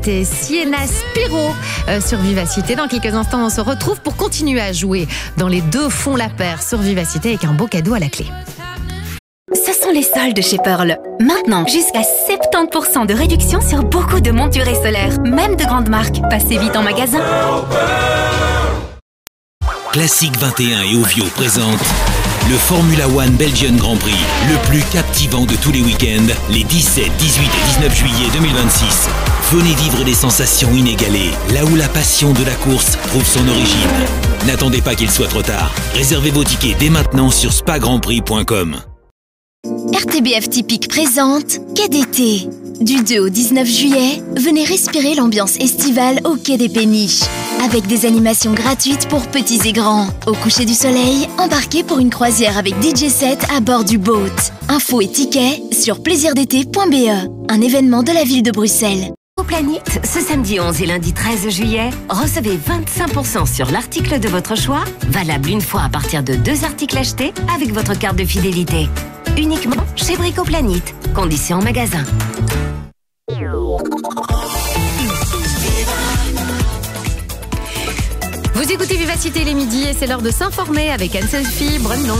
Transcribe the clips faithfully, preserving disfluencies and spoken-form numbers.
C'est Sienna Spiro euh, sur Vivacité. Dans quelques instants, on se retrouve pour continuer à jouer dans Les Deux font la paire sur Vivacité avec un beau cadeau à la clé. Ce sont les soldes chez Pearl. Maintenant, jusqu'à soixante-dix pour cent de réduction sur beaucoup de montures et solaires, même de grandes marques. Passez vite en magasin. Classique vingt et un et Ovio présente le Formula One Belgian Grand Prix, le plus captivant de tous les week-ends, les dix-sept, dix-huit et dix-neuf juillet deux mille vingt-six. Venez vivre des sensations inégalées, là où la passion de la course trouve son origine. N'attendez pas qu'il soit trop tard. Réservez vos tickets dès maintenant sur spa grand prix point com. R T B F Typique présente Quai d'été. Du deux au dix-neuf juillet, venez respirer l'ambiance estivale au Quai des Péniches. Avec des animations gratuites pour petits et grands. Au coucher du soleil, embarquez pour une croisière avec D J set à bord du boat. Infos et tickets sur plaisir d'été point b e, un événement de la ville de Bruxelles. Au Planète, ce samedi onze et lundi treize juillet, recevez vingt-cinq pour cent sur l'article de votre choix, valable une fois à partir de deux articles achetés avec votre carte de fidélité. Uniquement chez Brico Planète. Conditions en magasin. Vous écoutez Vivacité les midis et c'est l'heure de s'informer avec Anne-Sophie Brendons.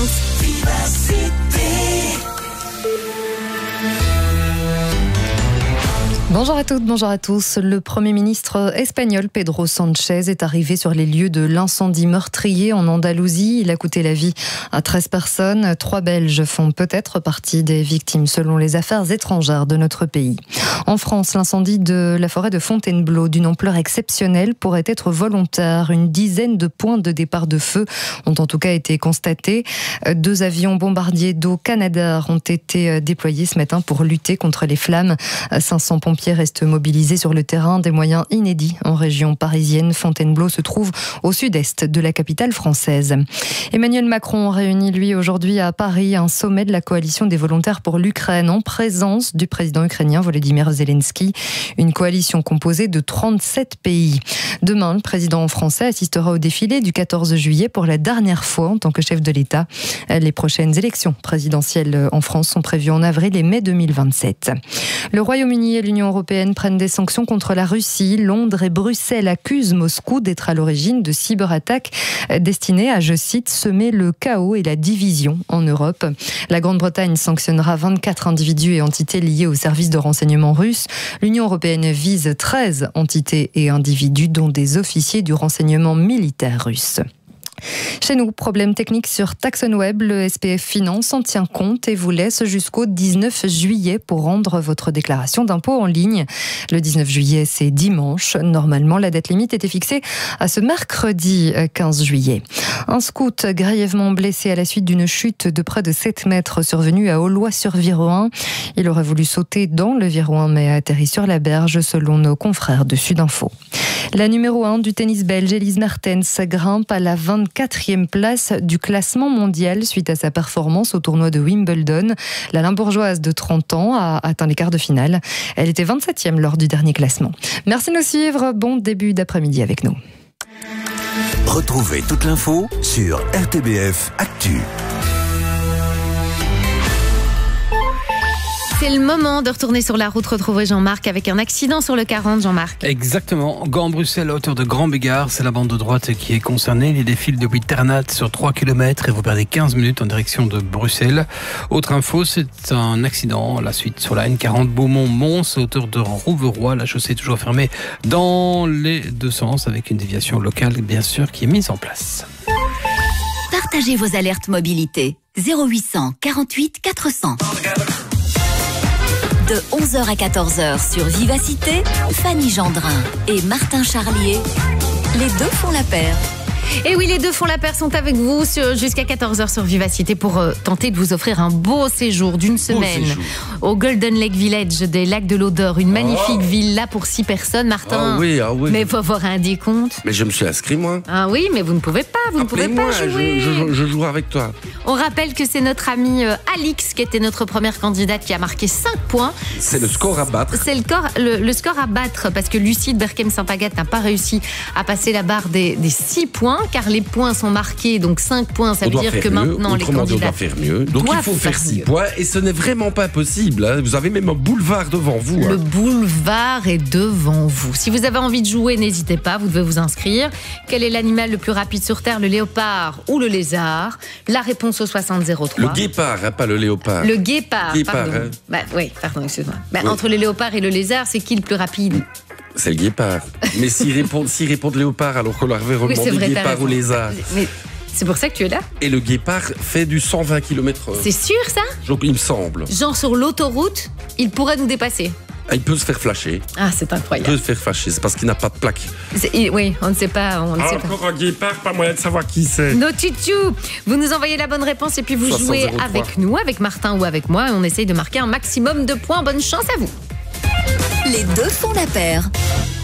Bonjour à toutes, bonjour à tous. Le Premier ministre espagnol Pedro Sánchez est arrivé sur les lieux de l'incendie meurtrier en Andalousie. Il a coûté la vie à treize personnes. Trois Belges font peut-être partie des victimes selon les affaires étrangères de notre pays. En France, l'incendie de la forêt de Fontainebleau d'une ampleur exceptionnelle pourrait être volontaire. Une dizaine de points de départ de feu ont en tout cas été constatés. Deux avions bombardiers d'eau Canadair ont été déployés ce matin pour lutter contre les flammes. cinq cents pompiers restent mobilisés sur le terrain, des moyens inédits en région parisienne. Fontainebleau se trouve au sud-est de la capitale française. Emmanuel Macron réunit lui aujourd'hui à Paris un sommet de la coalition des volontaires pour l'Ukraine en présence du président ukrainien Volodymyr Zelensky. Une coalition composée de trente-sept pays. Demain, le président français assistera au défilé du quatorze juillet pour la dernière fois en tant que chef de l'État. Les prochaines élections présidentielles en France sont prévues en avril et mai deux mille vingt-sept. Le Royaume-Uni et l'Union européenne prennent des sanctions contre la Russie. Londres et Bruxelles accusent Moscou d'être à l'origine de cyberattaques destinées à, je cite, semer le chaos et la division en Europe. La Grande-Bretagne sanctionnera vingt-quatre individus et entités liés aux services de renseignement russes. L'Union européenne vise treize entités et individus, dont des officiers du renseignement militaire russe. Chez nous, problème technique sur TaxonWeb. Le S P F Finance en tient compte et vous laisse jusqu'au dix-neuf juillet pour rendre votre déclaration d'impôt en ligne. Le dix-neuf juillet, c'est dimanche. Normalement, la date limite était fixée à ce mercredi quinze juillet. Un scout grièvement blessé à la suite d'une chute de près de sept mètres survenue à Aullois-sur-Viroin. Il aurait voulu sauter dans le Viroin mais a atterri sur la berge selon nos confrères de Sudinfo. La numéro un du tennis belge, Elise Mertens, grimpe à la vingt-quatrième place du classement mondial suite à sa performance au tournoi de Wimbledon. La Limbourgeoise de trente ans a atteint les quarts de finale. Elle était vingt-septième lors du dernier classement. Merci de nous suivre. Bon début d'après-midi avec nous. Retrouvez toute l'info sur R T B F Actu. C'est le moment de retourner sur la route, retrouver Jean-Marc avec un accident sur le quarante, Jean-Marc. Exactement. Gand-Bruxelles à hauteur de Grand-Bégard, c'est la bande de droite qui est concernée. Il défile depuis Ternat sur trois kilomètres et vous perdez quinze minutes en direction de Bruxelles. Autre info, c'est un accident à la suite sur la N quarante Beaumont-Mons à hauteur de Rouveroy. La chaussée est toujours fermée dans les deux sens avec une déviation locale bien sûr qui est mise en place. Partagez vos alertes mobilité. zéro huit cent quarante-huit quatre cents. De onze heures à quatorze heures sur Vivacité, Fanny Gendrin et Martin Charlier, les deux font la paire. Et oui, les deux font la paire sont avec vous sur, jusqu'à quatorze heures sur Vivacité pour euh, tenter de vous offrir un beau séjour d'une semaine séjour. au Golden Lake Village des Lacs de l'Odeur. Une magnifique oh. villa pour six personnes, Martin. Ah oui, ah oui. Mais il faut avoir un décompte. Mais je me suis inscrit, moi. Ah oui, mais vous ne pouvez pas, vous ne pouvez pas jouer. Je, je, je joue avec toi. On rappelle que c'est notre amie euh, Alix qui était notre première candidate qui a marqué cinq points. C'est le score à battre. C'est le, corps, le, le score à battre parce que Lucie de Berchem-Saint-Agathe n'a pas réussi à passer la barre des, des six points car les points sont marqués, donc cinq points, ça on veut dire que mieux. maintenant les candidats on doit faire mieux. Donc il faut faire six points et ce n'est vraiment pas possible. Hein. Vous avez même un boulevard devant vous. Le hein. boulevard est devant vous. Si vous avez envie de jouer, n'hésitez pas, vous devez vous inscrire. Quel est l'animal le plus rapide sur Terre, le léopard ou le lézard? La réponse au soixante zéro trois. Le guépard, hein, pas le léopard. Le guépard, guépard pardon. hein. Bah, oui, pardon, excuse-moi. Bah, oui. Entre le léopard et le lézard, c'est qui le plus rapide? C'est le guépard. Mais s'ils répondent, s'ils répondent léopard, alors qu'on leur avait Oui, demandé vrai, guépard ou lézard. Mais c'est pour ça que tu es là. Et le guépard fait du cent vingt kilomètres heure. C'est sûr, ça? Donc, il me semble. Genre sur l'autoroute, il pourrait nous dépasser. Ah, il peut se faire flasher. Ah, c'est incroyable. Il peut se faire flasher, c'est parce qu'il n'a pas de plaque. Il, oui, on ne sait pas. On ne ah, sait encore pas. un guépard, pas moyen de savoir qui c'est. Nos tutus, vous nous envoyez la bonne réponse et puis vous jouez avec nous, avec Martin ou avec moi. Et on essaye de marquer un maximum de points. Bonne chance à vous. Les deux font la paire.